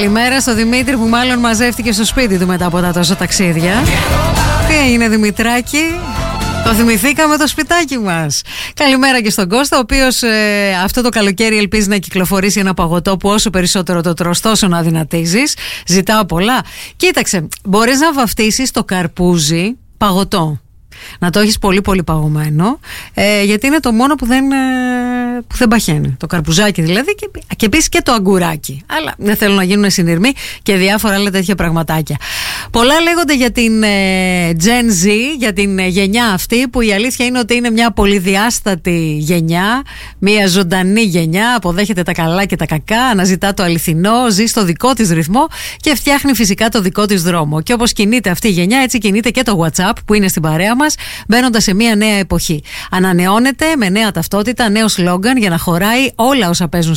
Καλημέρα στο Δημήτρη που μάλλον μαζεύτηκε στο σπίτι του μετά από τα τόσα ταξίδια. Τι έγινε, Δημητράκη? Το θυμηθήκαμε το σπιτάκι μας. Καλημέρα και στον Κώστα, ο οποίος αυτό το καλοκαίρι ελπίζει να κυκλοφορήσει ένα παγωτό που όσο περισσότερο το τρως τόσο να δυνατίζεις. Ζητάω πολλά. Κοίταξε, μπορείς να βαφτίσεις το καρπούζι παγωτό. Να το έχεις πολύ πολύ παγωμένο, γιατί είναι το μόνο που δεν παχαίνει. Το καρπουζάκι δηλαδή, και επίσης και το αγκουράκι. Αλλά δεν θέλω να γίνουν συνειρμοί και διάφορα άλλα τέτοια πραγματάκια. Πολλά λέγονται για την Gen Z, για την γενιά αυτή, που η αλήθεια είναι ότι είναι μια πολυδιάστατη γενιά, μια ζωντανή γενιά, αποδέχεται τα καλά και τα κακά, αναζητά το αληθινό, ζει στο δικό της ρυθμό και φτιάχνει φυσικά το δικό της δρόμο. Και όπως κινείται αυτή η γενιά, έτσι κινείται και το WhatsApp που είναι στην παρέα μας, μπαίνοντας σε μια νέα εποχή. Ανανεώνεται με νέα ταυτότητα, νέο σλόγγαν για να χωράει όλα όσα παίζουν